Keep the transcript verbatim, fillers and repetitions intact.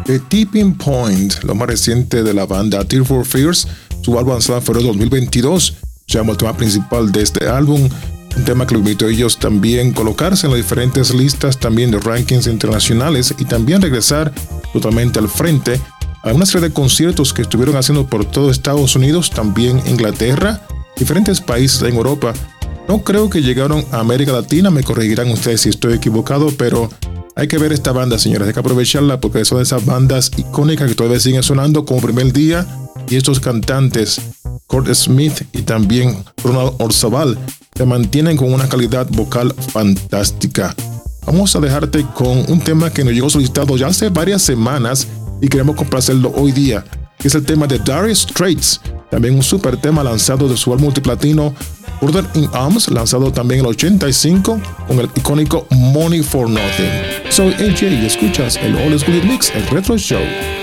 The Tipping Point, lo más reciente de la banda Tears for Fears. Su álbum lanzado en febrero de dos mil veintidós. Se llama el tema principal de este álbum. Un tema que lo permitió a ellos también colocarse en las diferentes listas también de rankings internacionales y también regresar totalmente al frente a una serie de conciertos que estuvieron haciendo por todo Estados Unidos, también Inglaterra, diferentes países en Europa. No creo que llegaron a América Latina, me corregirán ustedes si estoy equivocado, pero hay que ver esta banda, señores, hay que aprovecharla porque son de esas bandas icónicas que todavía siguen sonando como Primer Día, y estos cantantes, Kurt Smith y también Ronald Orzabal, se mantienen con una calidad vocal fantástica. Vamos a dejarte con un tema que nos llegó solicitado ya hace varias semanas y queremos complacerlo hoy día, que es el tema de Dire Straits, también un super tema lanzado de su álbum multiplatino Brother in Arms, lanzado también en el ochenta y cinco con el icónico Money for Nothing. Soy A J y escuchas el All School Mix, el Retro Show.